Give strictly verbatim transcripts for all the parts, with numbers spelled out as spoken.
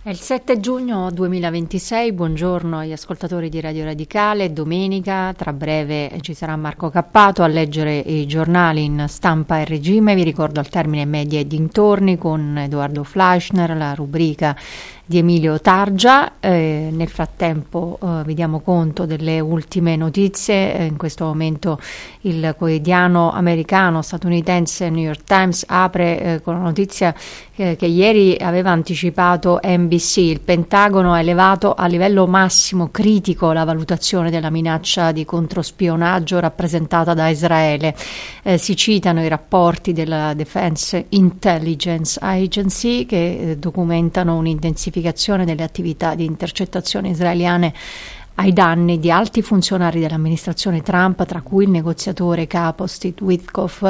È il sette giugno duemilaventisei, buongiorno agli ascoltatori di Radio Radicale, domenica, tra breve ci sarà Marco Cappato a leggere i giornali in Stampa e Regime, vi ricordo al termine media e dintorni con Edoardo Fleischner, la rubrica di Emilio Targia. Eh, nel frattempo eh, vi diamo conto delle ultime notizie. Eh, in questo momento il quotidiano americano statunitense New York Times apre eh, con la notizia eh, che ieri aveva anticipato N B C. Il Pentagono ha elevato a livello massimo critico la valutazione della minaccia di controspionaggio rappresentata da Israele. Eh, si citano i rapporti della Defense Intelligence Agency che eh, documentano un'intensificazione delle attività di intercettazione israeliane ai danni di alti funzionari dell'amministrazione Trump, tra cui il negoziatore capo Steve Witkoff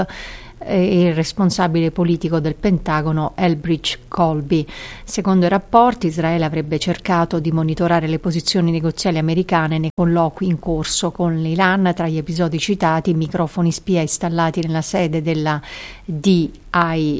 e il responsabile politico del Pentagono Elbridge Colby. Secondo i rapporti, Israele avrebbe cercato di monitorare le posizioni negoziali americane nei colloqui in corso con l'Iran. Tra gli episodi citati, microfoni spia installati nella sede della D I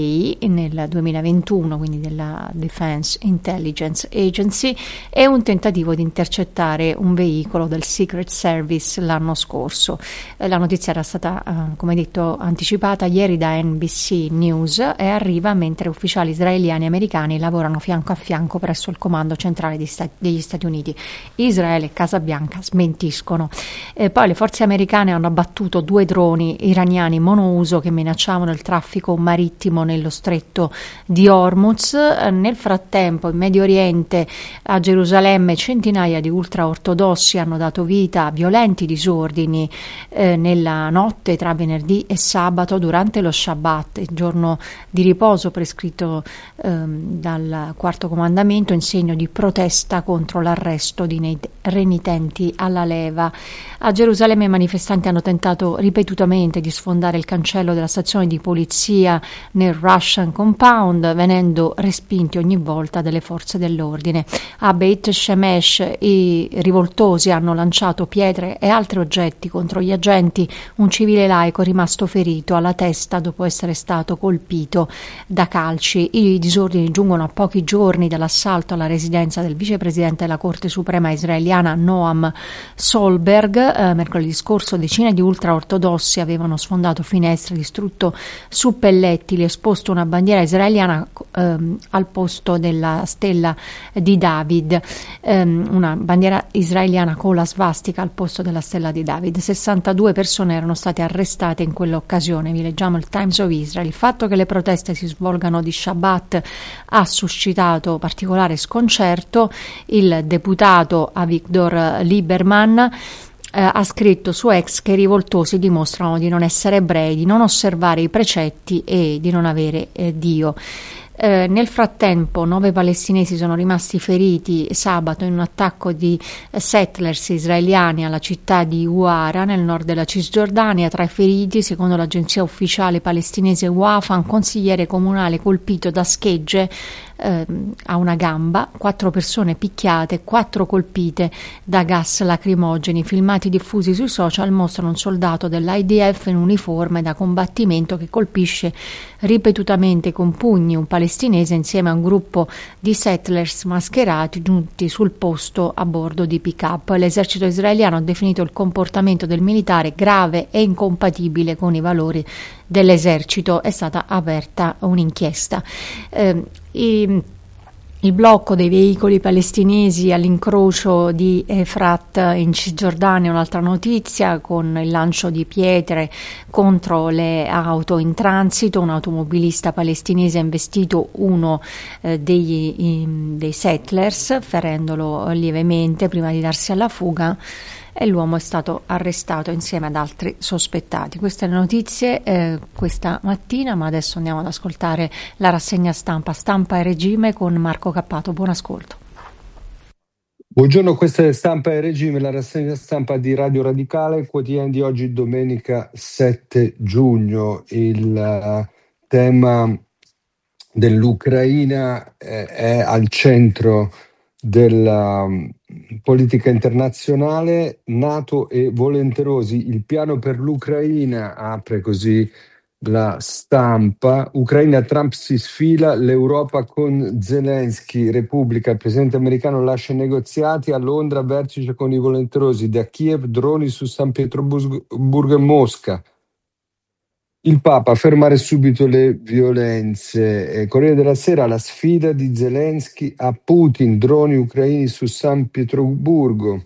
A nel duemilaventuno, quindi della Defense Intelligence Agency, e un tentativo di intercettare un veicolo del Secret Service l'anno scorso. Eh, la notizia era stata, eh, come detto, anticipata ieri da N B C News e arriva mentre ufficiali israeliani e americani lavorano fianco a fianco presso il comando centrale di sta- degli Stati Uniti. Israele e Casa Bianca smentiscono. Eh, poi le forze americane hanno abbattuto due droni iraniani monouso che minacciavano il traffico marittimo nello stretto di Hormuz. Nel frattempo in Medio Oriente, a Gerusalemme, centinaia di ultraortodossi hanno dato vita a violenti disordini eh, nella notte tra venerdì e sabato durante lo Shabbat, il giorno di riposo prescritto ehm, dal quarto comandamento in segno di protesta contro l'arresto di ne- renitenti alla leva. A Gerusalemme i manifestanti hanno tentato ripetutamente di sfondare il cancello della stazione di polizia nel Russian Compound, venendo respinti ogni volta dalle forze dell'ordine. A Beit Shemesh i rivoltosi hanno lanciato pietre e altri oggetti contro gli agenti. Un civile laico è rimasto ferito alla testa dopo essere stato colpito da calci. I disordini giungono a pochi giorni dall'assalto alla residenza del vicepresidente della Corte Suprema israeliana Noam Solberg. Eh, mercoledì scorso decine di ultraortodossi avevano sfondato finestre, distrutto suppellettili, esposto una bandiera israeliana ehm, al posto della stella di David, ehm, una bandiera israeliana con la svastica al posto della stella di David. sessantadue persone erano state arrestate in quell'occasione. Vi leggiamo il Times of Israel. Il fatto che le proteste si svolgano di Shabbat ha suscitato particolare sconcerto. Il deputato Avigdor Lieberman Eh, ha scritto su X che i rivoltosi dimostrano di non essere ebrei, di non osservare i precetti e di non avere eh, Dio. Eh, nel frattempo nove palestinesi sono rimasti feriti sabato in un attacco di eh, settlers israeliani alla città di Uara nel nord della Cisgiordania. Tra i feriti, secondo l'agenzia ufficiale palestinese Wafa, un consigliere comunale colpito da schegge eh, a una gamba, quattro persone picchiate, quattro colpite da gas lacrimogeni. Filmati diffusi sui social mostrano un soldato dell'I D F in uniforme da combattimento che colpisce ripetutamente con pugni un palestinese insieme a un gruppo di settlers mascherati giunti sul posto a bordo di pick-up. L'esercito israeliano ha definito il comportamento del militare grave e incompatibile con i valori dell'esercito. È stata aperta un'inchiesta. Eh, i, Il blocco dei veicoli palestinesi all'incrocio di Efrat in Cisgiordania, un'altra notizia, con il lancio di pietre contro le auto in transito. Un automobilista palestinese ha investito uno eh, degli, i, dei settlers, ferendolo lievemente prima di darsi alla fuga, e l'uomo è stato arrestato insieme ad altri sospettati. Queste le notizie eh, questa mattina, ma adesso andiamo ad ascoltare la rassegna stampa, Stampa e Regime con Marco Cappato. Buon ascolto. Buongiorno, questa è Stampa e Regime, la rassegna stampa di Radio Radicale, quotidiano di oggi, domenica sette giugno. Il uh, tema dell'Ucraina eh, è al centro della um, politica internazionale. NATO e volenterosi, il piano per l'Ucraina, apre così la stampa. Ucraina, Trump si sfila, l'Europa con Zelensky, Repubblica, il presidente americano lascia i negoziati, a Londra vertice con i volenterosi, da Kiev droni su San Pietroburgo e Mosca. Il Papa, fermare subito le violenze. Eh, Corriere della Sera, la sfida di Zelensky a Putin, droni ucraini su San Pietroburgo.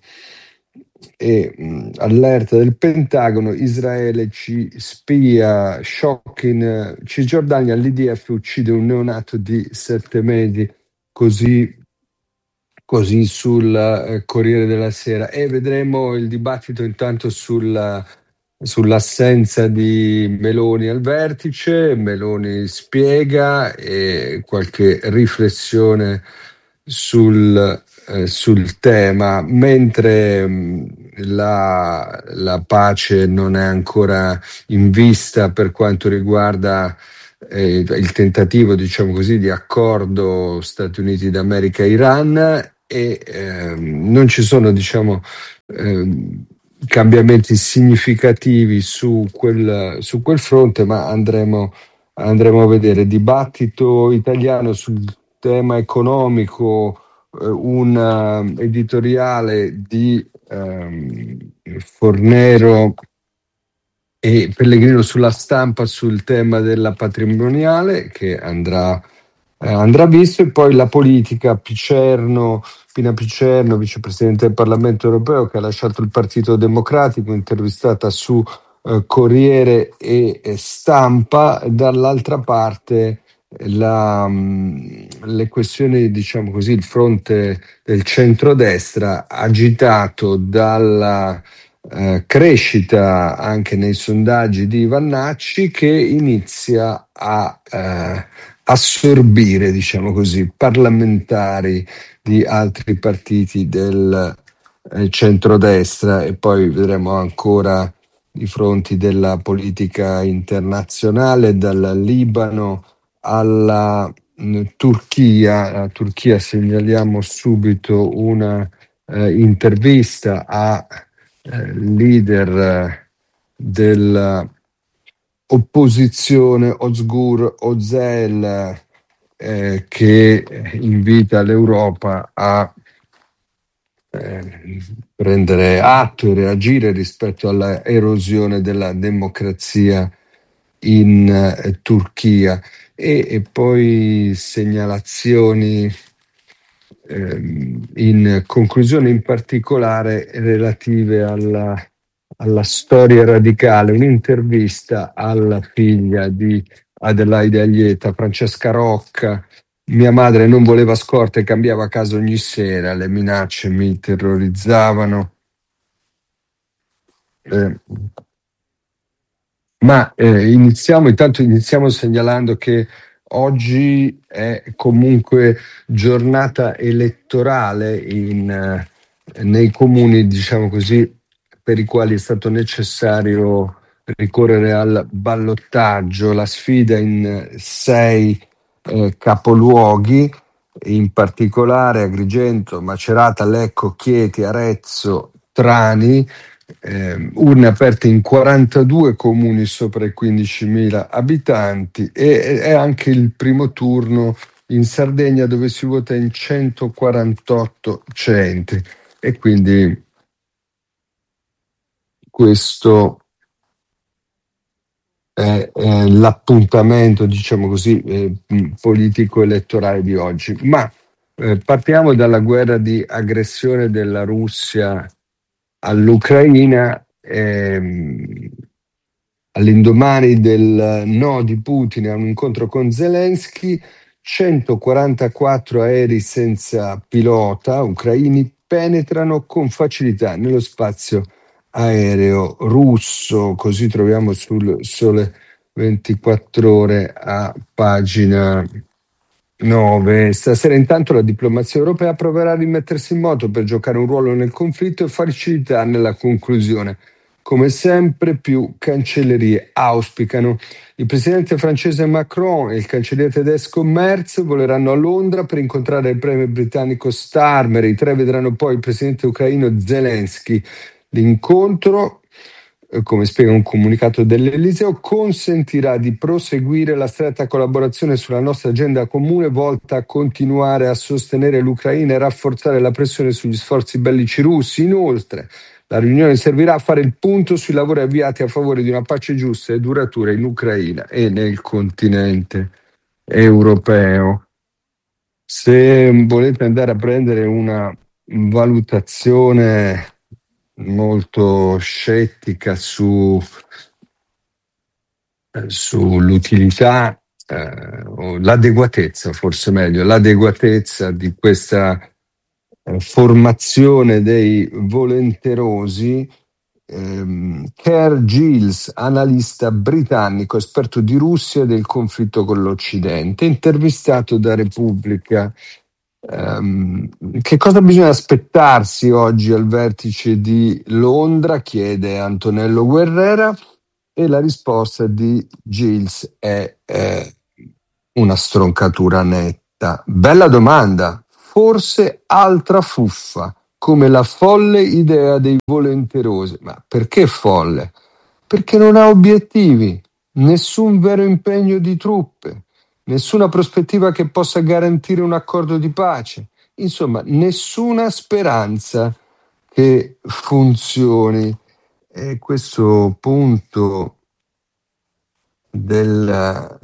E mh, allerta del Pentagono, Israele ci spia, shock in eh, Cisgiordania, l'I D F uccide un neonato di sette mesi, così, così sul eh, Corriere della Sera. E vedremo il dibattito intanto sul sull'assenza di Meloni al vertice. Meloni spiega e qualche riflessione sul, eh, sul tema, mentre mh, la, la pace non è ancora in vista per quanto riguarda eh, il tentativo, diciamo così, di accordo Stati Uniti d'America-Iran e ehm, non ci sono, diciamo, ehm, cambiamenti significativi su quel, su quel fronte, ma andremo, andremo a vedere. Dibattito italiano sul tema economico, eh, un eh, editoriale di ehm, Fornero e Pellegrino sulla Stampa sul tema della patrimoniale che andrà, eh, andrà visto, e poi la politica, Picerno, Pina Picerno, vicepresidente del Parlamento europeo che ha lasciato il Partito Democratico, intervistata su eh, Corriere e e Stampa. Dall'altra parte la, mh, le questioni, diciamo così, il fronte del centrodestra agitato dalla eh, crescita anche nei sondaggi di Vannacci, che inizia a eh, assorbire, diciamo così, parlamentari di altri partiti del eh, centrodestra, e poi vedremo ancora i fronti della politica internazionale, dal Libano alla mh, Turchia. La Turchia, segnaliamo subito una eh, intervista a eh, leader eh, dell'opposizione Özgür Özel, eh, che invita l'Europa a eh, prendere atto e reagire rispetto alla erosione della democrazia in eh, Turchia, e, e poi segnalazioni ehm, in conclusione, in particolare relative alla, alla storia radicale, un'intervista alla figlia di Adelaide Aglietta, Francesca Rocca. Mia madre non voleva scorte e cambiava casa ogni sera, le minacce mi terrorizzavano. Eh, ma eh, iniziamo, intanto iniziamo segnalando che oggi è comunque giornata elettorale in, eh, nei comuni, diciamo così, per i quali è stato necessario ricorrere al ballottaggio. La sfida in sei eh, capoluoghi, in particolare Agrigento, Macerata, Lecco, Chieti, Arezzo, Trani. Eh, urne aperte in quarantadue comuni sopra i quindicimila abitanti, e è anche il primo turno in Sardegna, dove si vota in centoquarantotto centri, e quindi questo è, è l'appuntamento, diciamo così, eh, politico-elettorale di oggi. Ma eh, partiamo dalla guerra di aggressione della Russia all'Ucraina. ehm, All'indomani del no di Putin a un incontro con Zelensky, centoquarantaquattro aerei senza pilota ucraini penetrano con facilità nello spazio aereo russo. Così troviamo sul Sole ventiquattro Ore a pagina nove. Stasera intanto la diplomazia europea proverà a rimettersi in moto per giocare un ruolo nel conflitto e facilitarne la conclusione. Come sempre più cancellerie auspicano. Il presidente francese Macron e il cancelliere tedesco Merz voleranno a Londra per incontrare il premier britannico Starmer. I tre vedranno poi il presidente ucraino Zelensky. L'incontro eh, come spiega un comunicato dell'Eliseo, consentirà di proseguire la stretta collaborazione sulla nostra agenda comune volta a continuare a sostenere l'Ucraina e rafforzare la pressione sugli sforzi bellici russi. Inoltre, la riunione servirà a fare il punto sui lavori avviati a favore di una pace giusta e duratura in Ucraina e nel continente europeo. Se volete andare a prendere una valutazione molto scettica su, eh, sull'utilità eh, o l'adeguatezza, forse meglio, l'adeguatezza di questa eh, formazione dei volenterosi, ehm, Kerr Giles, analista britannico, esperto di Russia e del conflitto con l'Occidente, intervistato da Repubblica. Um, che cosa bisogna aspettarsi oggi al vertice di Londra? Chiede Antonello Guerrera, e la risposta di Giles è eh, una stroncatura netta. Bella domanda, forse altra fuffa, come la folle idea dei volenterosi. Ma perché folle? Perché non ha obiettivi, nessun vero impegno di truppe, nessuna prospettiva che possa garantire un accordo di pace, insomma, nessuna speranza che funzioni. E questo punto del,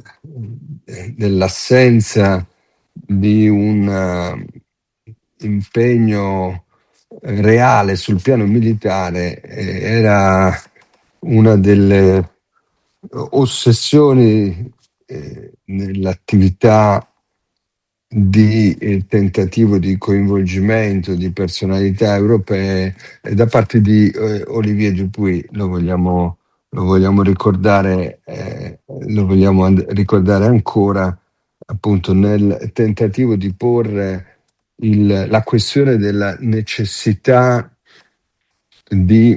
dell'assenza di un uh, impegno reale sul piano militare eh, era una delle ossessioni eh, nell'attività di eh, tentativo di coinvolgimento di personalità europee eh, da parte di eh, Olivier Dupuy. Lo vogliamo, lo vogliamo ricordare, eh, lo vogliamo and- ricordare ancora, appunto, nel tentativo di porre il- la questione della necessità di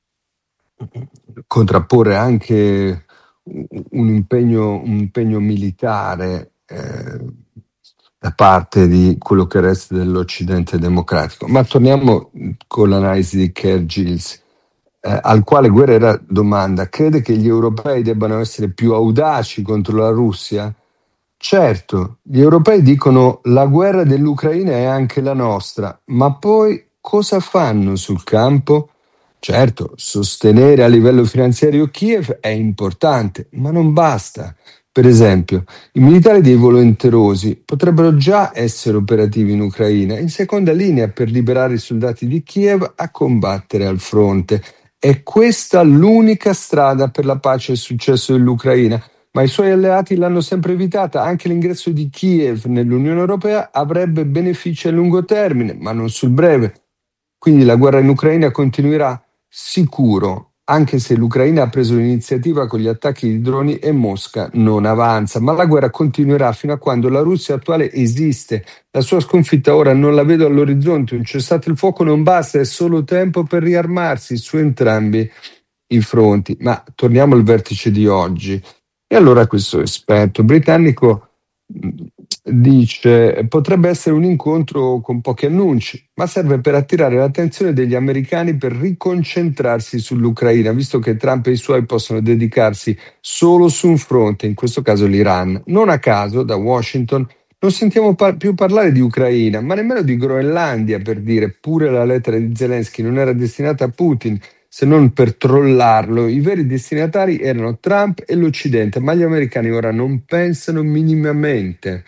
contrapporre anche un impegno, un impegno militare eh, da parte di quello che resta dell'Occidente democratico. Ma torniamo con l'analisi di Kerr Giles, eh, al quale Guerrera domanda: crede che gli europei debbano essere più audaci contro la Russia? Certo, gli europei dicono la guerra dell'Ucraina è anche la nostra, ma poi cosa fanno sul campo? Certo, sostenere a livello finanziario Kiev è importante, ma non basta. Per esempio, i militari dei volenterosi potrebbero già essere operativi in Ucraina, in seconda linea per liberare i soldati di Kiev a combattere al fronte. È questa l'unica strada per la pace e il successo dell'Ucraina, ma i suoi alleati l'hanno sempre evitata. Anche l'ingresso di Kiev nell'Unione Europea avrebbe benefici a lungo termine, ma non sul breve. Quindi la guerra in Ucraina continuerà sicuro, anche se l'Ucraina ha preso l'iniziativa con gli attacchi di droni e Mosca non avanza, ma la guerra continuerà fino a quando la Russia attuale esiste. La sua sconfitta ora non la vedo all'orizzonte, un cessate il fuoco non basta, è solo tempo per riarmarsi su entrambi i fronti. Ma torniamo al vertice di oggi. E allora questo esperto britannico mh, dice: potrebbe essere un incontro con pochi annunci, ma serve per attirare l'attenzione degli americani per riconcentrarsi sull'Ucraina, visto che Trump e i suoi possono dedicarsi solo su un fronte, in questo caso l'Iran. Non a caso, da Washington non sentiamo par- più parlare di Ucraina, ma nemmeno di Groenlandia, per dire. Pure la lettera di Zelensky non era destinata a Putin, se non per trollarlo. I veri destinatari erano Trump e l'Occidente, ma gli americani ora non pensano minimamente.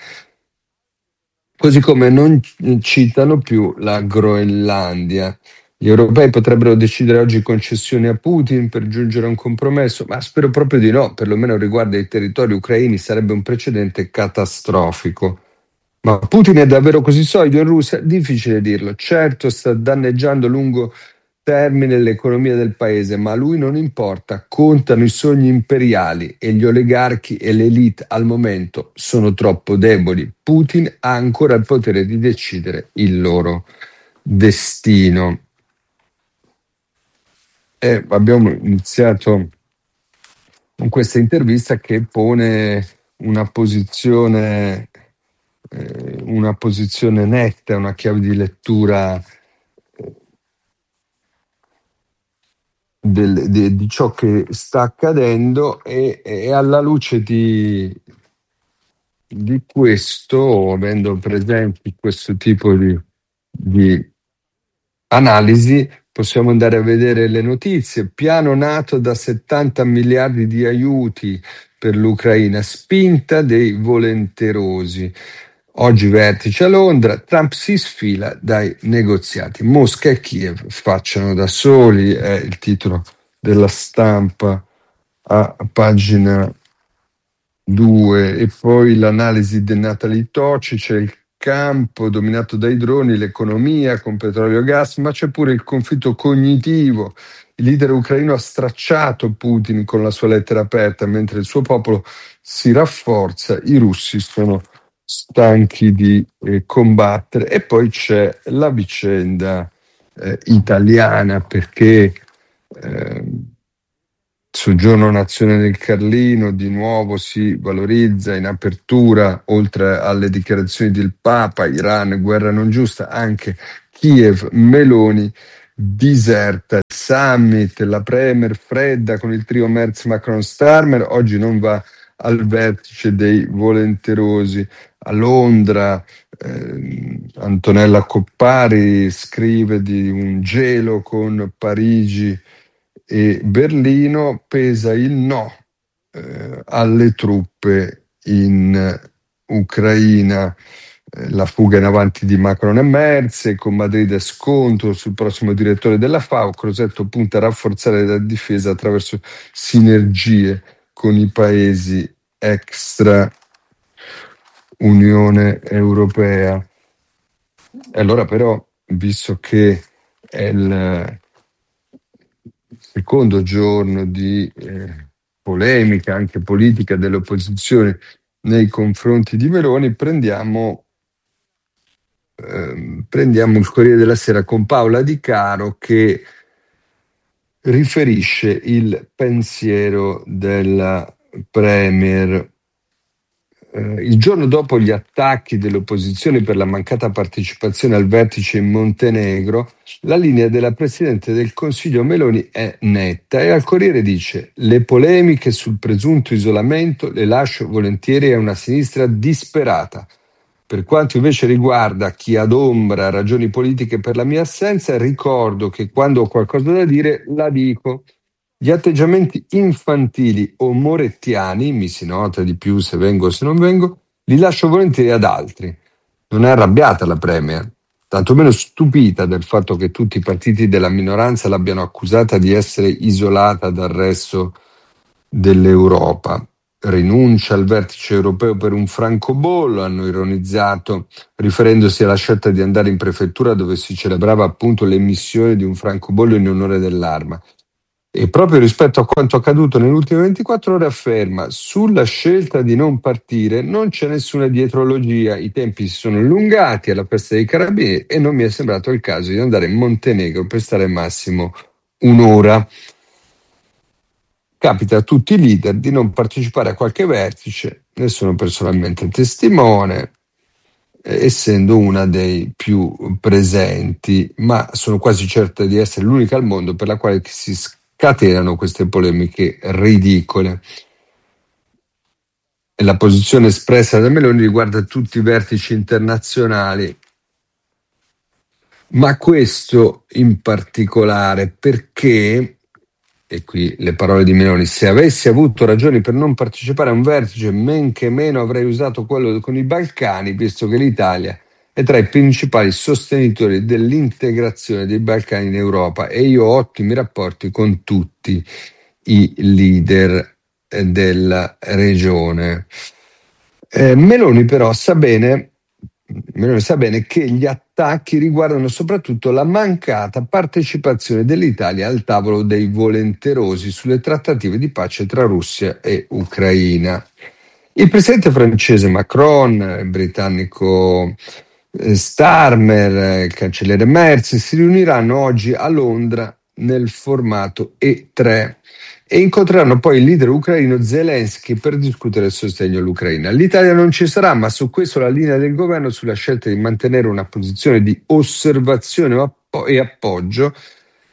Così come non citano più la Groenlandia. Gli europei potrebbero decidere oggi concessioni a Putin per giungere a un compromesso, ma spero proprio di no, perlomeno riguardo ai territori ucraini sarebbe un precedente catastrofico. Ma Putin è davvero così solido in Russia? Difficile dirlo. Certo, sta danneggiando a lungo termine l'economia del paese, ma a lui non importa. Contano i sogni imperiali e gli oligarchi e l'elite al momento sono troppo deboli. Putin ha ancora il potere di decidere il loro destino. E abbiamo iniziato con questa intervista che pone una posizione eh, una posizione netta, una chiave di lettura eh, del- di, di ciò che sta accadendo e, e alla luce di, di questo, avendo presenti questo tipo di, di analisi, possiamo andare a vedere le notizie. Piano nato da settanta miliardi di aiuti per l'Ucraina, spinta dei volenterosi. Oggi vertice a Londra, Trump si sfila dai negoziati. Mosca e Kiev facciano da soli, è il titolo della Stampa a pagina due. E poi l'analisi di Natalie Tocci, c'è il campo dominato dai droni, l'economia con petrolio e gas, ma c'è pure il conflitto cognitivo. Il leader ucraino ha stracciato Putin con la sua lettera aperta, mentre il suo popolo si rafforza, i russi sono stanchi di eh, combattere. E poi c'è la vicenda eh, italiana, perché eh, sul Giorno Nazionale del Carlino di nuovo si valorizza in apertura, oltre alle dichiarazioni del Papa, Iran, guerra non giusta, anche Kiev, Meloni diserta il summit, la premier fredda con il trio Merz, Macron, Starmer, oggi non va al vertice dei volenterosi a Londra. eh, Antonella Coppari scrive di un gelo con Parigi e Berlino, pesa il no eh, alle truppe in Ucraina. Eh, la fuga in avanti di Macron e Merz, con Madrid e scontro sul prossimo direttore della FAO. Crosetto punta a rafforzare la difesa attraverso sinergie con i paesi extra Unione Europea. E allora però, visto che è il secondo giorno di eh, polemica anche politica dell'opposizione nei confronti di Meloni, prendiamo, ehm, prendiamo il Corriere della Sera con Paola Di Caro, che riferisce il pensiero della Premier. Eh, il giorno dopo gli attacchi dell'opposizione per la mancata partecipazione al vertice in Montenegro, la linea della Presidente del Consiglio Meloni è netta e al Corriere dice: le polemiche sul presunto isolamento le lascio volentieri a una sinistra disperata. Per quanto invece riguarda chi adombra ragioni politiche per la mia assenza, ricordo che quando ho qualcosa da dire la dico. Gli atteggiamenti infantili o morettiani, mi si nota di più se vengo o se non vengo, li lascio volentieri ad altri. Non è arrabbiata la Premier, tantomeno stupita del fatto che tutti i partiti della minoranza l'abbiano accusata di essere isolata dal resto dell'Europa. Rinuncia al vertice europeo per un francobollo, hanno ironizzato, riferendosi alla scelta di andare in prefettura dove si celebrava appunto l'emissione di un francobollo in onore dell'arma. E proprio rispetto a quanto accaduto nelle ultime ventiquattro ore afferma: sulla scelta di non partire non c'è nessuna dietrologia, i tempi si sono allungati alla festa dei carabinieri e non mi è sembrato il caso di andare in Montenegro per stare al massimo un'ora. Capita a tutti i leader di non partecipare a qualche vertice, ne sono personalmente testimone, eh, essendo una dei più presenti, ma sono quasi certa di essere l'unica al mondo per la quale si scatenano queste polemiche ridicole. E la posizione espressa da Meloni riguarda tutti i vertici internazionali, ma questo in particolare perché, e qui le parole di Meloni: se avessi avuto ragioni per non partecipare a un vertice, men che meno avrei usato quello con i Balcani, visto che l'Italia è tra i principali sostenitori dell'integrazione dei Balcani in Europa e io ho ottimi rapporti con tutti i leader eh, della regione. Eh, Meloni però sa bene, Meloni sa bene che gli attacchi riguardano soprattutto la mancata partecipazione dell'Italia al tavolo dei volenterosi sulle trattative di pace tra Russia e Ucraina. Il presidente francese Macron, il britannico eh, Starmer, il cancelliere Merz si riuniranno oggi a Londra nel formato E tre e incontreranno poi il leader ucraino Zelensky per discutere il sostegno all'Ucraina. L'Italia non ci sarà, ma su questo la linea del governo sulla scelta di mantenere una posizione di osservazione e appoggio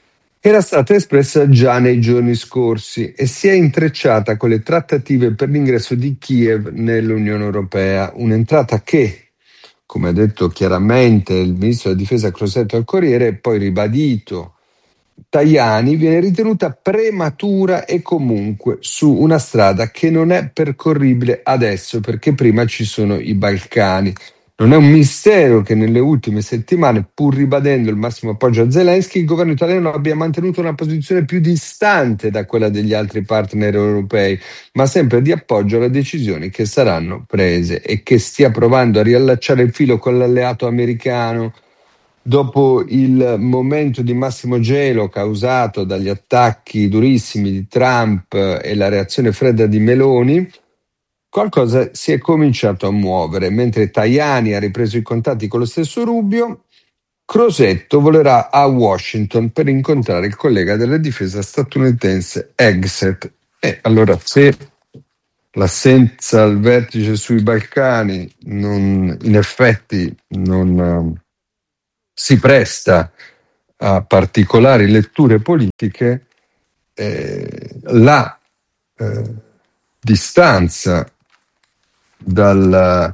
che era stata espressa già nei giorni scorsi e si è intrecciata con le trattative per l'ingresso di Kiev nell'Unione Europea, un'entrata che, come ha detto chiaramente il ministro della Difesa Crosetto al Corriere, e poi ribadito Tajani, viene ritenuta prematura e comunque su una strada che non è percorribile adesso perché prima ci sono i Balcani. Non è un mistero che nelle ultime settimane, pur ribadendo il massimo appoggio a Zelensky, il governo italiano abbia mantenuto una posizione più distante da quella degli altri partner europei, ma sempre di appoggio alle decisioni che saranno prese, e che stia provando a riallacciare il filo con l'alleato americano dopo il momento di massimo gelo causato dagli attacchi durissimi di Trump e la reazione fredda di Meloni. Qualcosa si è cominciato a muovere. Mentre Tajani ha ripreso i contatti con lo stesso Rubio, Crosetto volerà a Washington per incontrare il collega della difesa statunitense Hegseth. E allora, se l'assenza al vertice sui Balcani non, in effetti non uh, si presta a particolari letture politiche, eh, la eh, distanza dalla,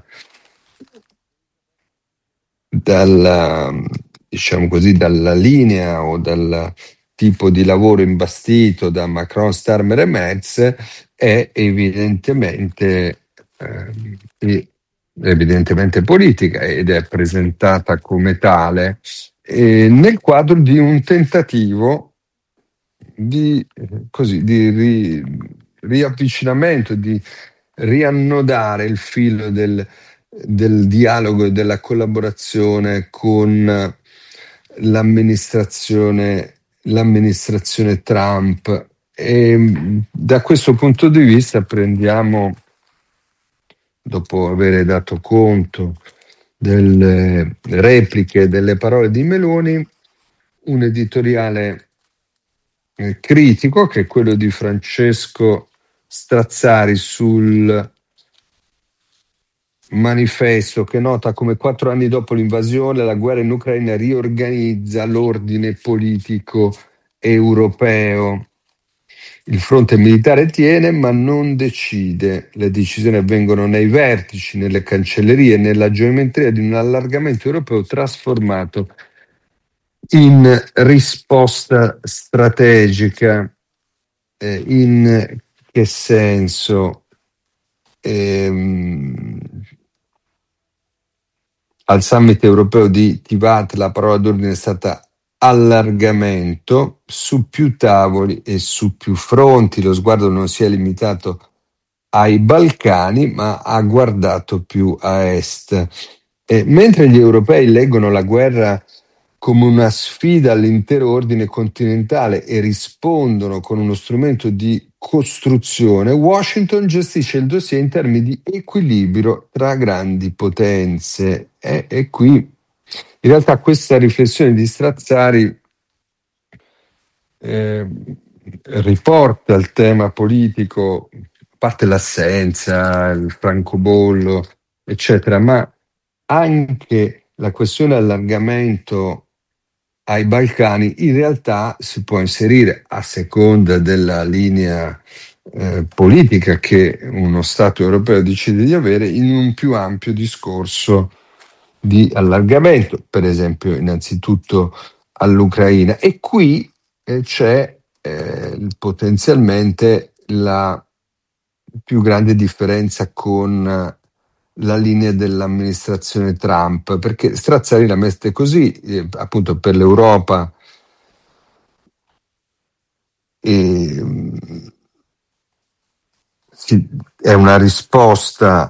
dalla, diciamo così, dalla linea o dal tipo di lavoro imbastito da Macron, Starmer e Merz è evidentemente, eh, evidentemente politica ed è presentata come tale eh, nel quadro di un tentativo di, eh, così, di ri, riavvicinamento, di riannodare il filo del, del dialogo e della collaborazione con l'amministrazione, l'amministrazione Trump. E da questo punto di vista prendiamo, dopo aver dato conto delle repliche delle parole di Meloni, un editoriale eh, critico che è quello di Francesco Strazzari sul Manifesto, che nota come quattro anni dopo l'invasione la guerra in Ucraina riorganizza l'ordine politico europeo. Il fronte militare tiene, ma non decide. Le decisioni avvengono nei vertici, nelle cancellerie, nella geometria di un allargamento europeo trasformato in risposta strategica. Eh, in che senso? Ehm, al summit europeo di Tivat la parola d'ordine è stata allargamento su più tavoli e su più fronti. Lo sguardo non si è limitato ai Balcani, ma ha guardato più a est. E mentre gli europei leggono la guerra come una sfida all'intero ordine continentale e rispondono con uno strumento di costruzione, Washington gestisce il dossier in termini di equilibrio tra grandi potenze. E, e qui in realtà questa riflessione di Strazzari eh, riporta il tema politico, a parte l'assenza, il francobollo, eccetera, ma anche la questione allargamento ai Balcani in realtà si può inserire, a seconda della linea eh, politica che uno Stato europeo decide di avere, in un più ampio discorso di allargamento, per esempio innanzitutto all'Ucraina. E qui eh, c'è eh, potenzialmente la più grande differenza con la linea dell'amministrazione Trump, perché Strazzari la mette così, eh, appunto per l'Europa e, sì, è una risposta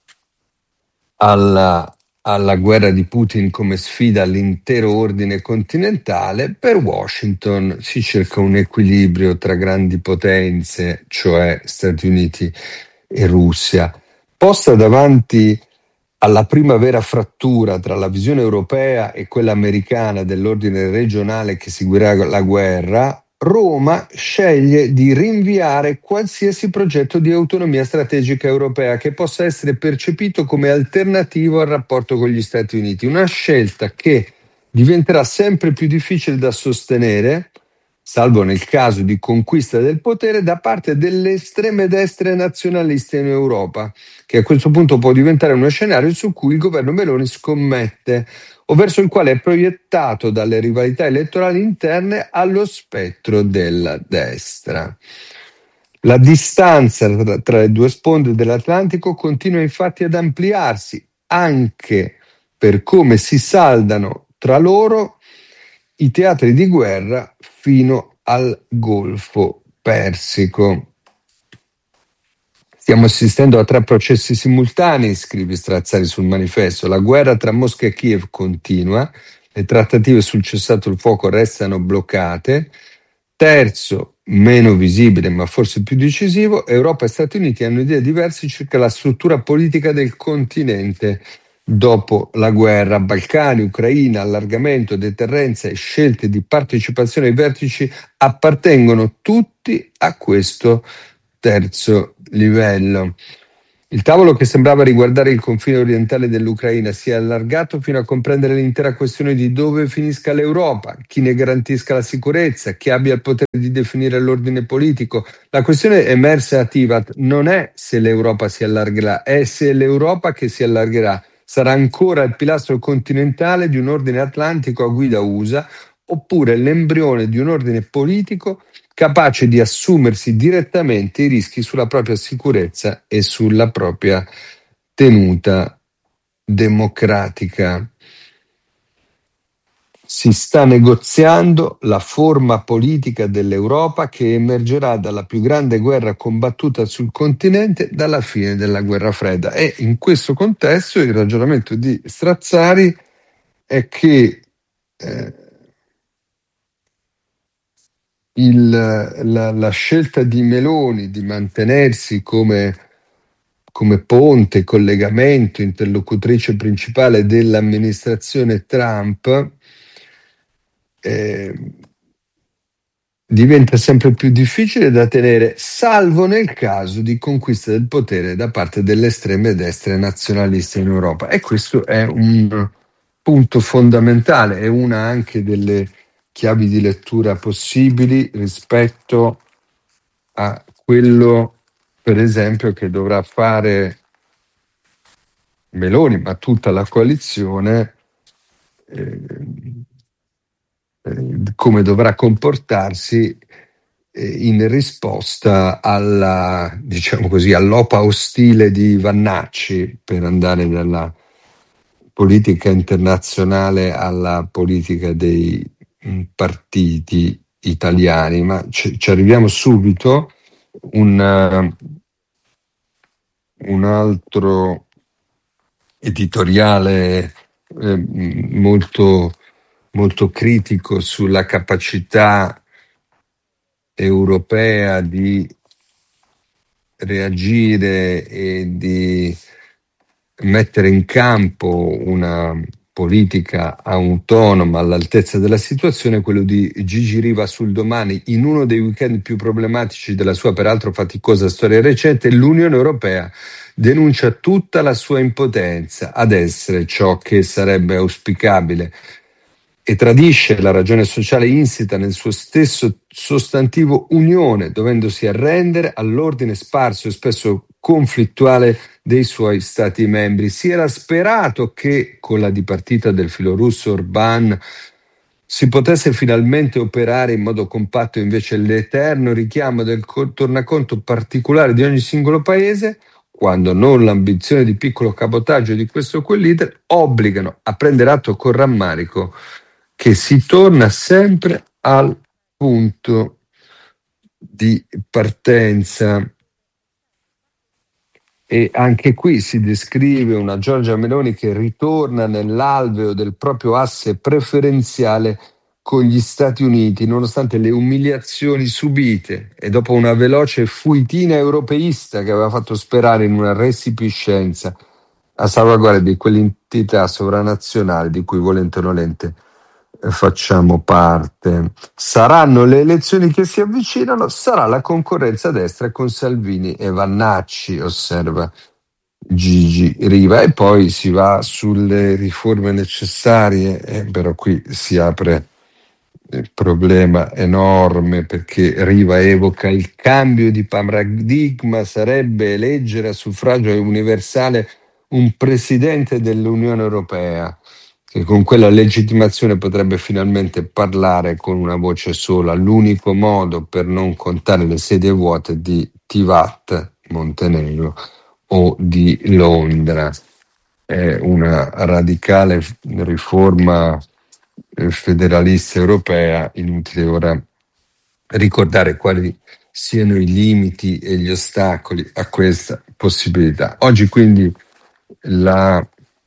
alla, alla guerra di Putin come sfida all'intero ordine continentale. Per Washington si cerca un equilibrio tra grandi potenze, cioè Stati Uniti e Russia. Posta davanti alla prima vera frattura tra la visione europea e quella americana dell'ordine regionale che seguirà la guerra, Roma sceglie di rinviare qualsiasi progetto di autonomia strategica europea che possa essere percepito come alternativo al rapporto con gli Stati Uniti. Una scelta che diventerà sempre più difficile da sostenere salvo nel caso di conquista del potere da parte delle estreme destre nazionaliste in Europa, che a questo punto può diventare uno scenario su cui il governo Meloni scommette, o verso il quale è proiettato dalle rivalità elettorali interne allo spettro della destra. La distanza tra, tra le due sponde dell'Atlantico continua infatti ad ampliarsi, anche per come si saldano tra loro i teatri di guerra fino al Golfo Persico. Stiamo assistendo a tre processi simultanei, scrive Strazzari sul manifesto. La guerra tra Mosca e Kiev continua, le trattative sul cessato il fuoco restano bloccate. Terzo, meno visibile ma forse più decisivo, Europa e Stati Uniti hanno idee diverse circa la struttura politica del continente dopo la guerra. Balcani, Ucraina, allargamento, deterrenza e scelte di partecipazione ai vertici appartengono tutti a questo terzo livello. Il tavolo, che sembrava riguardare il confine orientale dell'Ucraina, si è allargato fino a comprendere l'intera questione di dove finisca l'Europa, chi ne garantisca la sicurezza, chi abbia il potere di definire l'ordine politico. La questione emersa a Tivat non è se l'Europa si allargherà, è se l'Europa che si allargherà sarà ancora il pilastro continentale di un ordine atlantico a guida U S A, oppure l'embrione di un ordine politico capace di assumersi direttamente i rischi sulla propria sicurezza e sulla propria tenuta democratica. Si sta negoziando la forma politica dell'Europa che emergerà dalla più grande guerra combattuta sul continente dalla fine della guerra fredda. E in questo contesto il ragionamento di Strazzari è che eh, Il, la, la scelta di Meloni di mantenersi come, come ponte, collegamento, interlocutrice principale dell'amministrazione Trump eh, diventa sempre più difficile da tenere, salvo nel caso di conquista del potere da parte delle estreme destre nazionaliste in Europa. E questo è un punto fondamentale, è una anche delle chiavi di lettura possibili rispetto a quello, per esempio, che dovrà fare Meloni, ma tutta la coalizione, eh, eh, come dovrà comportarsi eh, in risposta alla, diciamo così, all'opa ostile di Vannacci, per andare dalla politica internazionale alla politica dei partiti italiani. Ma ci, ci arriviamo subito. Un, uh, un altro editoriale eh, molto, molto critico sulla capacità europea di reagire e di mettere in campo una politica autonoma all'altezza della situazione, quello di Gigi Riva sul Domani. In uno dei weekend più problematici della sua peraltro faticosa storia recente, l'Unione Europea denuncia tutta la sua impotenza ad essere ciò che sarebbe auspicabile e tradisce la ragione sociale insita nel suo stesso sostantivo unione, dovendosi arrendere all'ordine sparso e spesso conflittuale dei suoi stati membri. Si era sperato che con la dipartita del filorusso Orbán si potesse finalmente operare in modo compatto invece l'eterno richiamo del tornaconto particolare di ogni singolo paese, quando non l'ambizione di piccolo cabotaggio di questo o quel leader obbligano a prendere atto con rammarico che si torna sempre al punto di partenza. E anche qui si descrive una Giorgia Meloni che ritorna nell'alveo del proprio asse preferenziale con gli Stati Uniti, nonostante le umiliazioni subite e dopo una veloce fuitina europeista che aveva fatto sperare in una resipiscenza a salvaguardia di quell'entità sovranazionale di cui volente o nolente facciamo parte. Saranno le elezioni che si avvicinano, sarà la concorrenza a destra con Salvini e Vannacci, osserva Gigi Riva, e poi si va sulle riforme necessarie, eh, però qui si apre il problema enorme, perché Riva evoca il cambio di paradigma sarebbe eleggere a suffragio universale un presidente dell'Unione Europea, che con quella legittimazione potrebbe finalmente parlare con una voce sola, l'unico modo per non contare le sedie vuote di Tivat, Montenegro, o di Londra. È una radicale riforma federalista europea. Inutile ora ricordare quali siano i limiti e gli ostacoli a questa possibilità. Oggi quindi la,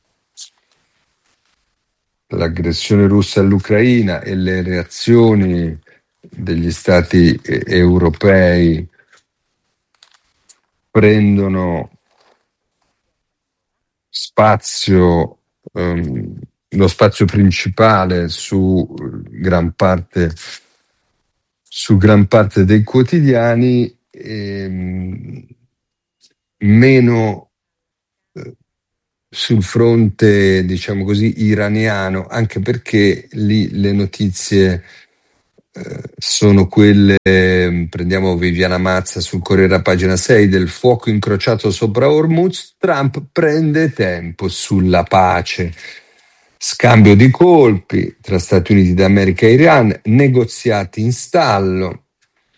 l'aggressione russa all'Ucraina e le reazioni degli stati europei prendono spazio, ehm, lo spazio principale su gran parte, su gran parte dei quotidiani, ehm, meno eh, sul fronte, diciamo così, iraniano, anche perché lì le notizie eh, sono quelle, eh, prendiamo Viviana Mazza sul Corriere a pagina sei, del fuoco incrociato sopra Hormuz, Trump prende tempo sulla pace. Scambio di colpi tra Stati Uniti d'America e Iran, negoziati in stallo,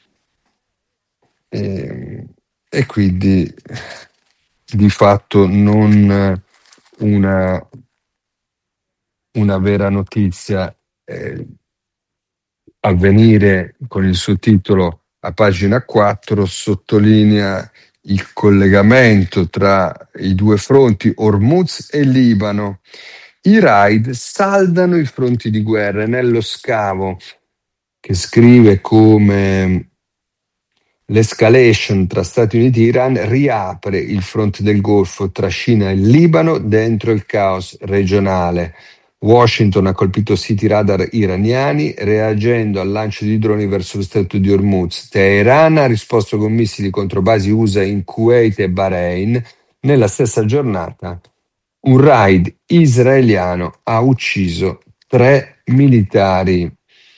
e, e quindi di fatto non una, una vera notizia. Eh, Avvenire, con il suo titolo a pagina quattro, sottolinea il collegamento tra i due fronti, Hormuz e Libano. I raid saldano i fronti di guerra. Nello Scavo, che scrive come l'escalation tra Stati Uniti e Iran riapre il fronte del Golfo tra Cina e Libano dentro il caos regionale. Washington ha colpito siti radar iraniani reagendo al lancio di droni verso lo stretto di Hormuz. Teheran ha risposto con missili contro basi U S A in Kuwait e Bahrain. Nella stessa giornata un raid israeliano ha ucciso tre militari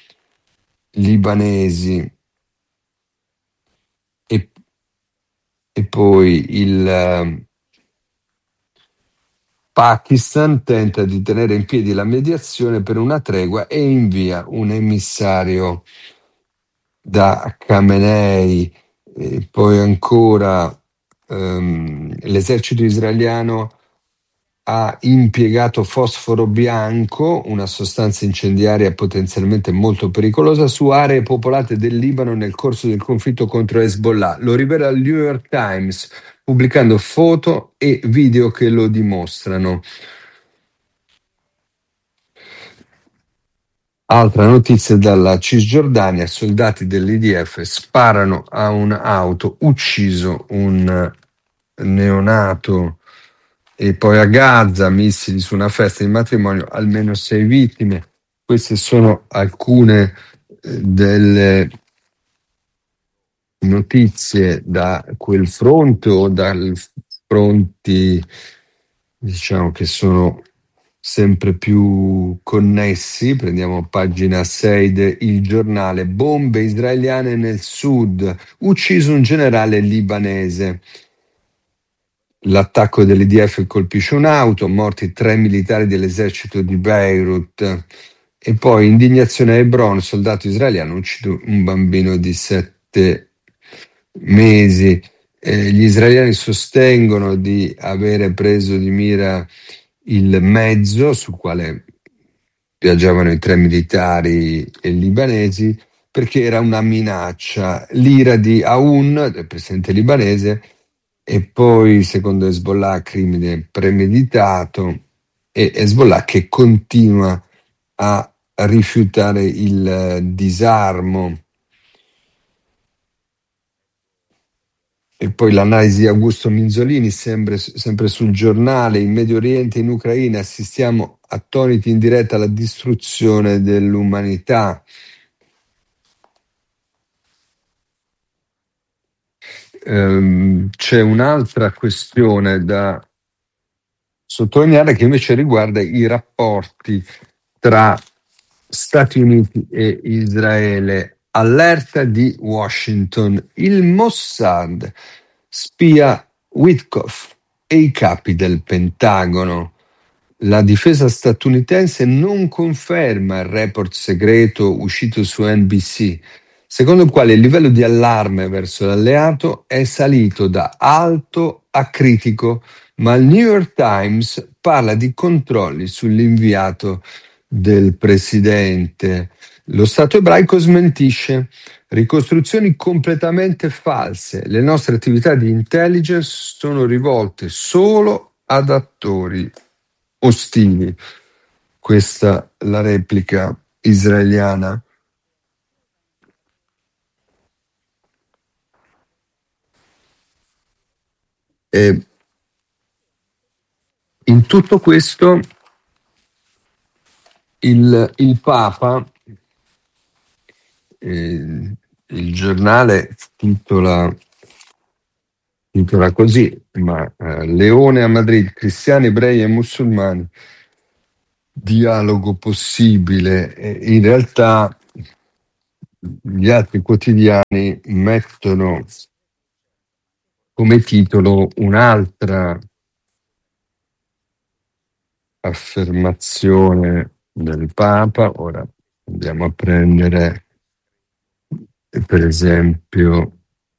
libanesi. E, e poi il Pakistan tenta di tenere in piedi la mediazione per una tregua e invia un emissario da Khamenei. E poi ancora ehm, l'esercito israeliano ha impiegato fosforo bianco, una sostanza incendiaria potenzialmente molto pericolosa, su aree popolate del Libano nel corso del conflitto contro Hezbollah. Lo rivela il New York Times, pubblicando foto e video che lo dimostrano. Altra notizia dalla Cisgiordania: soldati dell'I D F sparano a un'auto, ucciso un neonato. E poi a Gaza, missili su una festa di matrimonio, almeno sei vittime. Queste sono alcune eh, delle notizie da quel fronte o dai fronti, diciamo, che sono sempre più connessi. Prendiamo pagina sei del Il Giornale. Bombe israeliane nel sud, ucciso un generale libanese. L'attacco dell'I D F colpisce un'auto, morti tre militari dell'esercito di Beirut. E poi indignazione a Hebron, soldato israeliano uccide un bambino di sette mesi. Eh, gli israeliani sostengono di avere preso di mira il mezzo sul quale viaggiavano i tre militari e libanesi, perché era una minaccia. L'ira di Aoun, del presidente libanese, e poi, secondo Hezbollah, crimine premeditato, e Hezbollah che continua a rifiutare il eh, disarmo. E poi l'analisi di Augusto Minzolini, sempre, sempre sul Giornale. In Medio Oriente e in Ucraina assistiamo attoniti in diretta alla distruzione dell'umanità. Ehm, c'è un'altra questione da sottolineare che invece riguarda i rapporti tra Stati Uniti e Israele. Allerta di Washington. Il Mossad spia Witkoff e i capi del Pentagono. La difesa statunitense non conferma il report segreto uscito su N B C, secondo il quale il livello di allarme verso l'alleato è salito da alto a critico, ma il New York Times parla di controlli sull'inviato del presidente. Lo Stato ebraico smentisce ricostruzioni completamente false. Le nostre attività di intelligence sono rivolte solo ad attori ostili. Questa è la replica israeliana. E in tutto questo il, il Papa, eh, il giornale titola, titola così, ma eh, Leone a Madrid, cristiani, ebrei e musulmani, dialogo possibile. E in realtà gli altri quotidiani mettono come titolo un'altra affermazione del Papa. Ora andiamo a prendere per esempio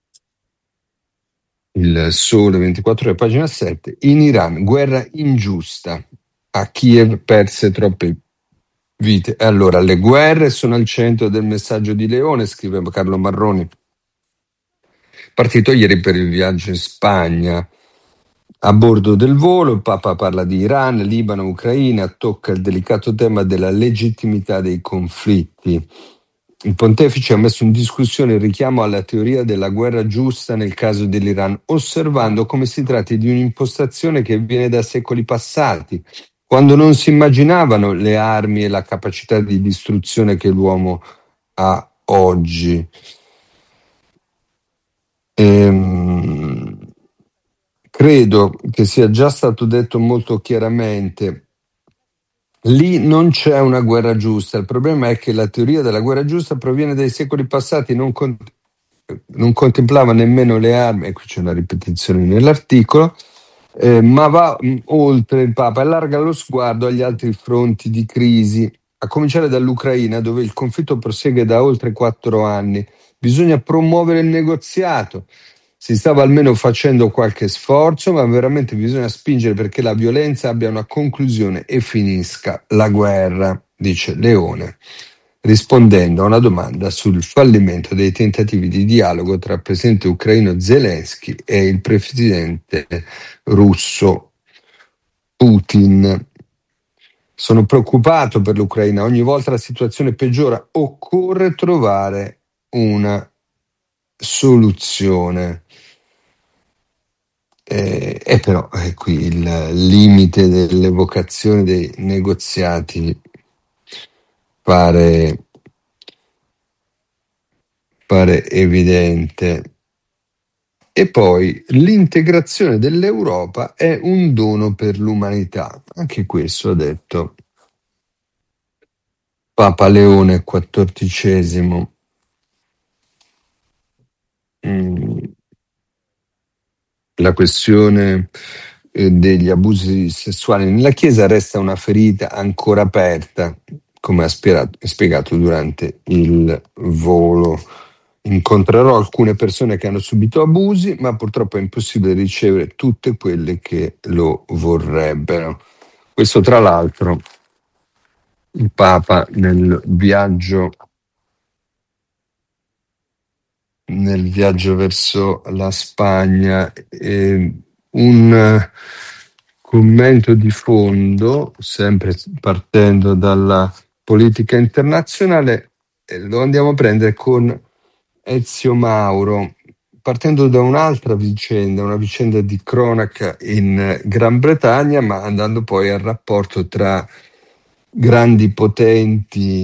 il Sole ventiquattro Ore, pagina sette. In Iran, guerra ingiusta. A Kiev perse troppe vite. E allora, le guerre sono al centro del messaggio di Leone, scrive Carlo Marroni, partito ieri per il viaggio in Spagna. A bordo del volo il Papa parla di Iran, Libano, Ucraina, tocca il delicato tema della legittimità dei conflitti. Il pontefice ha messo in discussione il richiamo alla teoria della guerra giusta nel caso dell'Iran, osservando come si tratti di un'impostazione che viene da secoli passati, quando non si immaginavano le armi e la capacità di distruzione che l'uomo ha oggi. Ehm, credo che sia già stato detto molto chiaramente. Lì non c'è una guerra giusta, il problema è che la teoria della guerra giusta proviene dai secoli passati, non, con- non contemplava nemmeno le armi, e qui c'è una ripetizione nell'articolo, eh, ma va mh, oltre. Il Papa allarga lo sguardo agli altri fronti di crisi, a cominciare dall'Ucraina, dove il conflitto prosegue da oltre quattro anni. Bisogna promuovere il negoziato. Si stava almeno facendo qualche sforzo, ma veramente bisogna spingere perché la violenza abbia una conclusione e finisca la guerra, dice Leone, rispondendo a una domanda sul fallimento dei tentativi di dialogo tra il presidente ucraino Zelensky e il presidente russo Putin. Sono preoccupato per l'Ucraina, ogni volta la situazione peggiora, occorre trovare una soluzione. Eh, e però è qui il limite dell'evocazione dei negoziati pare, pare evidente. E poi l'integrazione dell'Europa è un dono per l'umanità. Anche questo ha detto Papa Leone quattordicesimo. Mm. La questione eh, degli abusi sessuali nella Chiesa resta una ferita ancora aperta, come ha spiegato, spiegato durante il volo. Incontrerò alcune persone che hanno subito abusi, ma purtroppo è impossibile ricevere tutte quelle che lo vorrebbero. Questo, tra l'altro, il Papa nel viaggio nel viaggio verso la Spagna. Eh, un eh, commento di fondo, sempre partendo dalla politica internazionale, eh, lo andiamo a prendere con Ezio Mauro, partendo da un'altra vicenda, una vicenda di cronaca in Gran Bretagna, ma andando poi al rapporto tra grandi potenti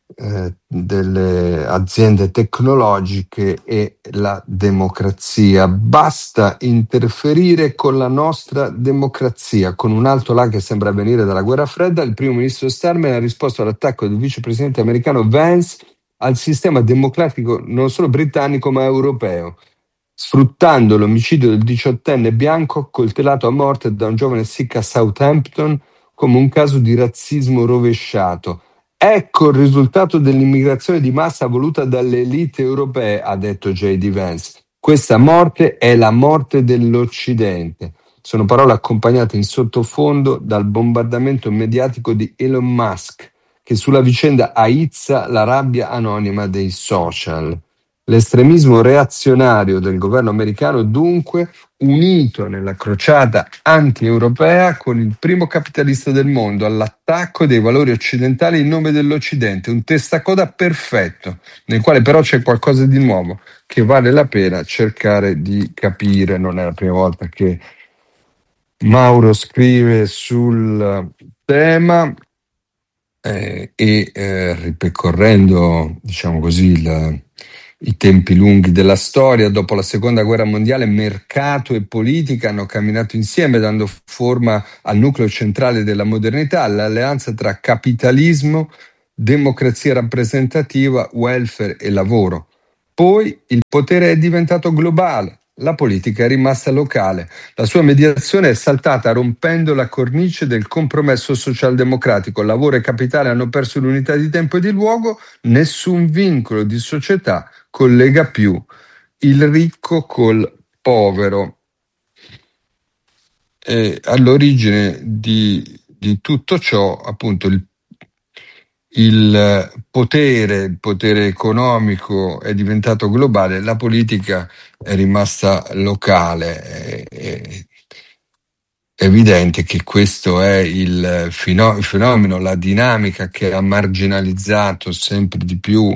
eh, delle aziende tecnologiche e la democrazia. Basta interferire con la nostra democrazia. Con un alto là che sembra venire dalla guerra fredda, il primo ministro Starmer ha risposto all'attacco del vicepresidente americano Vance al sistema democratico non solo britannico ma europeo, sfruttando l'omicidio del diciottenne bianco accoltellato a morte da un giovane Sikh a Southampton come un caso di razzismo rovesciato. Ecco il risultato dell'immigrazione di massa voluta dalle elite europee, ha detto J D. Vance. Questa morte è la morte dell'Occidente. Sono parole accompagnate in sottofondo dal bombardamento mediatico di Elon Musk, che sulla vicenda aizza la rabbia anonima dei social. L'estremismo reazionario del governo americano, dunque, unito nella crociata anti-europea con il primo capitalista del mondo all'attacco dei valori occidentali in nome dell'Occidente, un testacoda perfetto, nel quale però c'è qualcosa di nuovo che vale la pena cercare di capire. Non è la prima volta che Mauro scrive sul tema eh, e eh, ripercorrendo, diciamo così, il, i tempi lunghi della storia, dopo la seconda guerra mondiale, mercato e politica hanno camminato insieme, dando forma al nucleo centrale della modernità, l'alleanza tra capitalismo, democrazia rappresentativa, welfare e lavoro. Poi il potere è diventato globale, la politica è rimasta locale. La sua mediazione è saltata rompendo la cornice del compromesso socialdemocratico. Lavoro e capitale hanno perso l'unità di tempo e di luogo, nessun vincolo di società collega più il ricco col povero. E all'origine di, di tutto ciò, appunto, il, il potere, il potere economico è diventato globale, la politica è rimasta locale. È, è evidente che questo è il fino- il fenomeno, la dinamica che ha marginalizzato sempre di più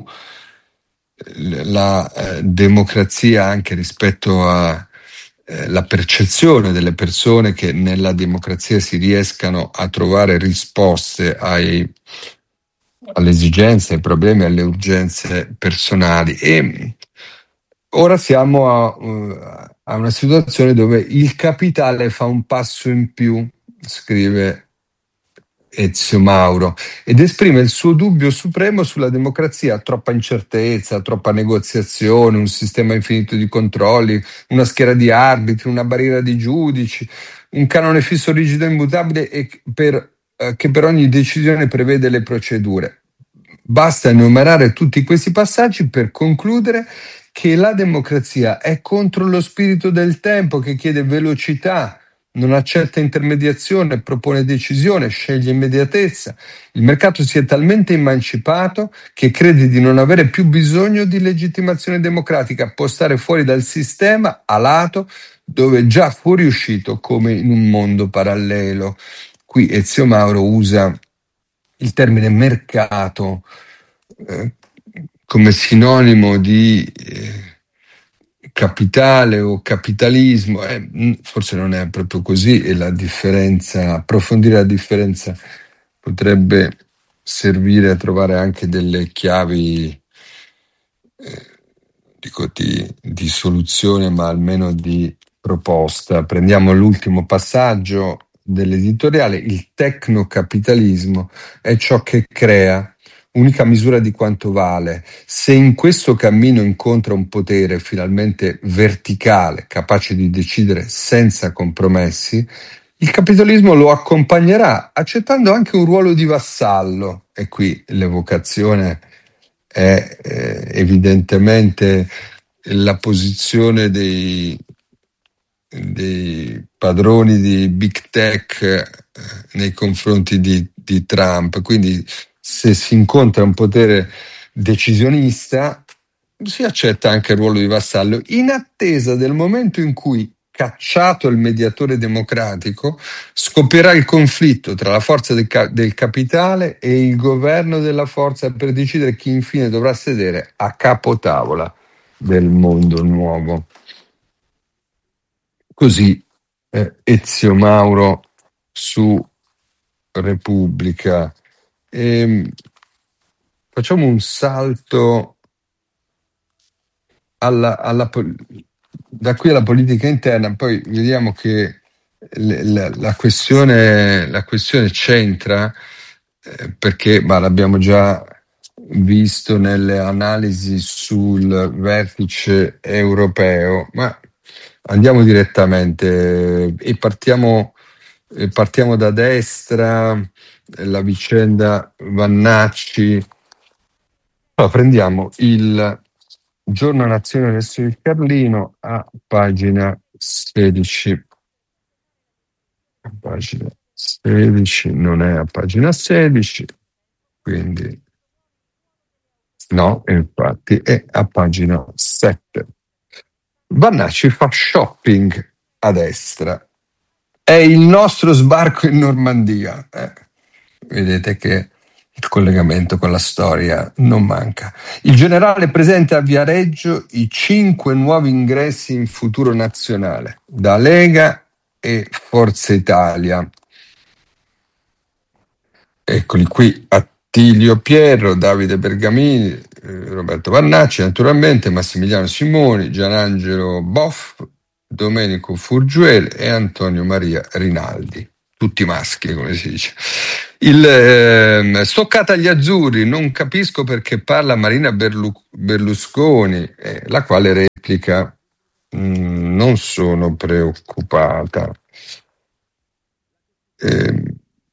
la eh, democrazia anche rispetto a eh, la percezione delle persone che nella democrazia si riescano a trovare risposte ai, alle esigenze, ai problemi, alle urgenze personali. E ora siamo a, uh, a una situazione dove il capitale fa un passo in più, scrive Ezio Mauro, ed esprime il suo dubbio supremo sulla democrazia: troppa incertezza, troppa negoziazione, un sistema infinito di controlli, una schiera di arbitri, una barriera di giudici, un canone fisso, rigido e immutabile e per, eh, che per ogni decisione prevede le procedure. Basta enumerare tutti questi passaggi per concludere che la democrazia è contro lo spirito del tempo, che chiede velocità, non accetta intermediazione, propone decisione, sceglie immediatezza. Il mercato si è talmente emancipato che crede di non avere più bisogno di legittimazione democratica, può stare fuori dal sistema a lato, dove è già fuoriuscito come in un mondo parallelo. Qui Ezio Mauro usa il termine mercato eh, come sinonimo di eh, capitale o capitalismo. Eh, forse non è proprio così, e la differenza, approfondire la differenza potrebbe servire a trovare anche delle chiavi eh, dico di, di soluzione, ma almeno di proposta. Prendiamo l'ultimo passaggio dell'editoriale: il tecnocapitalismo è ciò che crea, unica misura di quanto vale. Se in questo cammino incontra un potere finalmente verticale, capace di decidere senza compromessi, il capitalismo lo accompagnerà, accettando anche un ruolo di vassallo. E qui l'evocazione è eh, evidentemente la posizione dei, dei padroni di big tech eh, nei confronti di, di Trump. Quindi se si incontra un potere decisionista, si accetta anche il ruolo di vassallo, in attesa del momento in cui, cacciato il mediatore democratico, scoppierà il conflitto tra la forza del, ca- del capitale e il governo della forza per decidere chi infine dovrà sedere a capotavola del mondo nuovo. Così eh, Ezio Mauro su Repubblica. E, facciamo un salto alla, alla da qui alla politica interna, poi vediamo che la, la questione, la questione c'entra eh, perché, ma l'abbiamo già visto nelle analisi sul vertice europeo, ma andiamo direttamente e partiamo, e partiamo da destra, la vicenda Vannacci. Allora, prendiamo il Giorno Nazione Resto del Carlino a pagina sedici. A pagina sedici, non è a pagina sedici, quindi no, infatti è a pagina sette. Vannacci fa shopping a destra. È il nostro sbarco in Normandia. Eh, vedete che il collegamento con la storia non manca. Il generale presenta a Viareggio i cinque nuovi ingressi in Futuro Nazionale da Lega e Forza Italia. Eccoli qui: Attilio Pierro, Davide Bergamini, eh, Roberto Vannacci, naturalmente, Massimiliano Simoni, Gianangelo Boff, Domenico Furgiuel e Antonio Maria Rinaldi. Tutti maschi, come si dice. Il, eh, stoccata agli azzurri, non capisco perché parla Marina Berlu- Berlusconi, eh, la quale replica: "Mm, non sono preoccupata". Eh,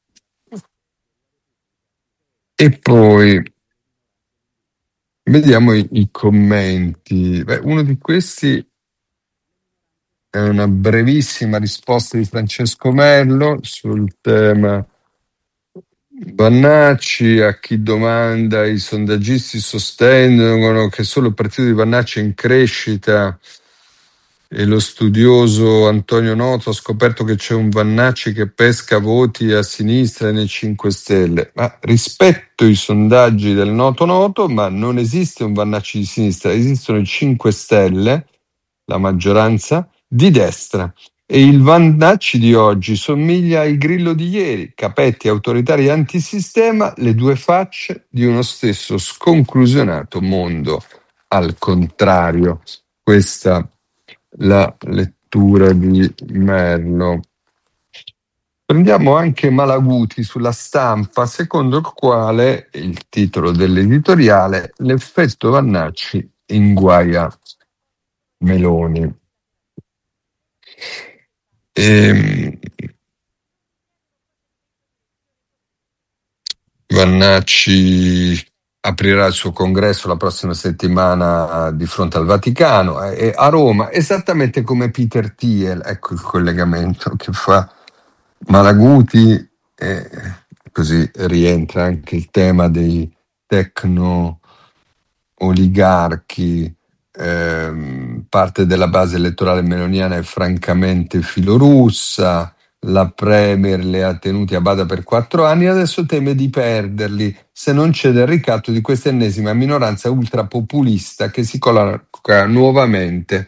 e poi vediamo i, i commenti. Beh, uno di questi è una brevissima risposta di Francesco Merlo sul tema Vannacci. A chi domanda, i sondaggisti sostengono che solo il partito di Vannacci è in crescita e lo studioso Antonio Noto ha scoperto che c'è un Vannacci che pesca voti a sinistra e nei cinque Stelle. Ma rispetto i sondaggi del Noto Noto, ma non esiste un Vannacci di sinistra, esistono i cinque Stelle, la maggioranza, di destra. E il Vannacci di oggi somiglia al Grillo di ieri, capetti, autoritari e antisistema, le due facce di uno stesso sconclusionato mondo. Al contrario, questa la lettura di Merlo. Prendiamo anche Malaguti sulla Stampa, secondo il quale, il titolo dell'editoriale, l'effetto Vannacci inguaia Meloni. E Vannacci aprirà il suo congresso la prossima settimana di fronte al Vaticano e a Roma, esattamente come Peter Thiel. Ecco il collegamento che fa Malaguti, e così rientra anche il tema dei tecno oligarchi. Ehm, parte della base elettorale meloniana è francamente filorussa. La premier le ha tenuti a bada per quattro anni e adesso teme di perderli se non cede al ricatto di questa ennesima minoranza ultrapopulista che si colloca nuovamente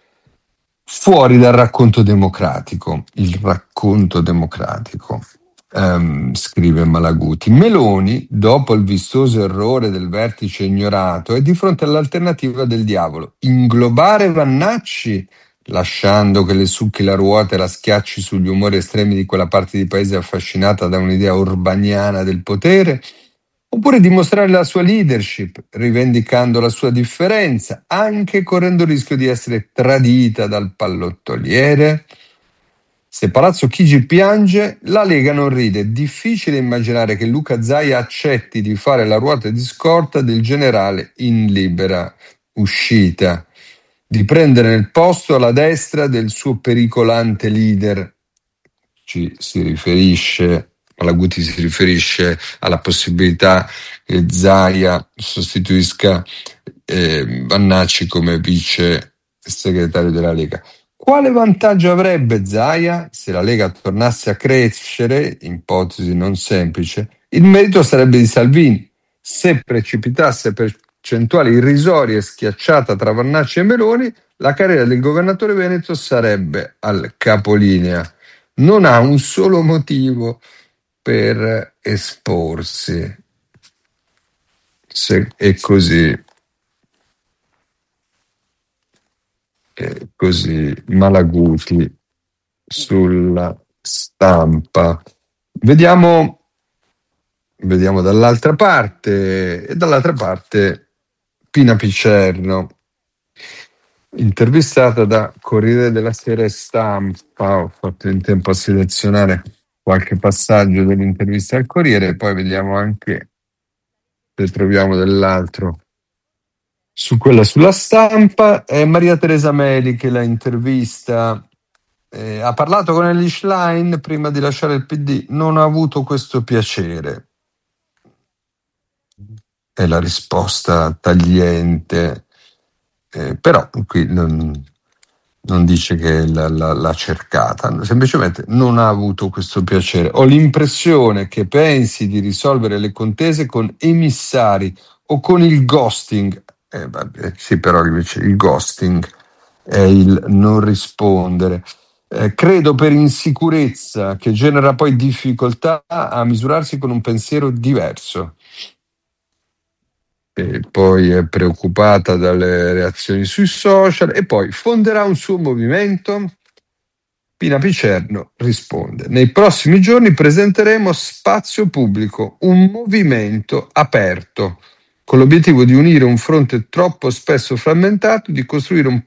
fuori dal racconto democratico. Il racconto democratico, ehm, scrive Malaguti. Meloni, dopo il vistoso errore del vertice ignorato, è di fronte all'alternativa del diavolo: inglobare Vannacci, lasciando che le succhi la ruota e la schiacci sugli umori estremi di quella parte di paese affascinata da un'idea urbaniana del potere, oppure dimostrare la sua leadership, rivendicando la sua differenza, anche correndo il rischio di essere tradita dal pallottoliere. Se Palazzo Chigi piange, la Lega non ride. È difficile immaginare che Luca Zaia accetti di fare la ruota di scorta del generale in libera uscita, di prendere il posto alla destra del suo pericolante leader. Ci si riferisce, Malaguti si riferisce alla possibilità che Zaia sostituisca eh, Vannacci come vice segretario della Lega. Quale vantaggio avrebbe Zaia se la Lega tornasse a crescere, ipotesi non semplice? Il merito sarebbe di Salvini. Se precipitasse percentuali irrisorie e schiacciata tra Vannacci e Meloni, la carriera del governatore veneto sarebbe al capolinea. Non ha un solo motivo per esporsi. se- e così, e così Malaguti sulla stampa. Vediamo, vediamo dall'altra parte, e dall'altra parte Pina Picerno, intervistata da Corriere della Sera e Stampa. Ho fatto in tempo a selezionare qualche passaggio dell'intervista al Corriere e poi vediamo anche se troviamo dell'altro su quella sulla Stampa. È Maria Teresa Meli che la intervista. Eh, ha parlato con Elly Schlein prima di lasciare il P D, non ha avuto questo piacere. È la risposta tagliente, eh, però qui non, non dice che l'ha, l'ha, l'ha cercata, semplicemente non ha avuto questo piacere. Ho l'impressione che pensi di risolvere le contese con emissari o con il ghosting. Eh, vabbè, sì, però invece il ghosting è il non rispondere. Eh, credo per insicurezza che genera poi difficoltà a misurarsi con un pensiero diverso. E poi è preoccupata dalle reazioni sui social e poi fonderà un suo movimento. Pina Picerno risponde: nei prossimi giorni presenteremo Spazio Pubblico, un movimento aperto, con l'obiettivo di unire un fronte troppo spesso frammentato, di costruire un